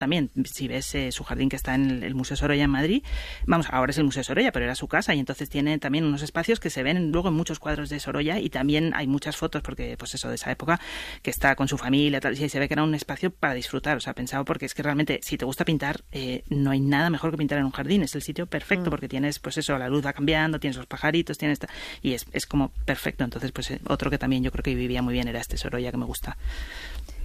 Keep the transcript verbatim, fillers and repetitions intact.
también, si ves eh, su jardín que está en el, el Museo Sorolla en Madrid, vamos, ahora es el Museo Sorolla, pero era su casa y entonces tiene también unos espacios que se ven luego en muchos cuadros de Sorolla y también hay muchas fotos, porque pues eso, de esa época, que está con su familia, tal, y se ve que era un espacio para disfrutar, o sea, pensado porque es que realmente, si te gusta pintar, eh, no hay nada mejor que pintar en un jardín, es el sitio perfecto, mm. porque tienes, pues eso, la luz va cambiando, tienes los pajaritos, tienes esta, y es, es como perfecto, entonces pues eh, otro que también yo creo que vivía muy bien era este Sorolla que me gusta.